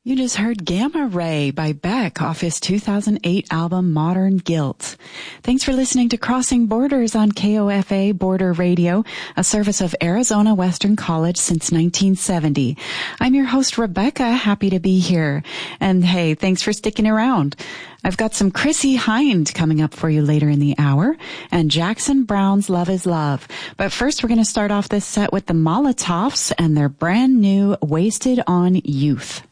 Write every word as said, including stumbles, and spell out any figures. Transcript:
You just heard Gamma Ray by Beck off his two thousand eight album Modern Guilt. Thanks for listening to Crossing Borders on K O F A Border Radio, a service of Arizona Western College since nineteen seventy. I'm your host, Rebecca, happy to be here. And hey, thanks for sticking around. I've got some Chrissie Hynde coming up for you later in the hour, and Jackson Browne's Love is Love. But first, we're going to start off this set with the Molotovs and their brand new Wasted on Youth.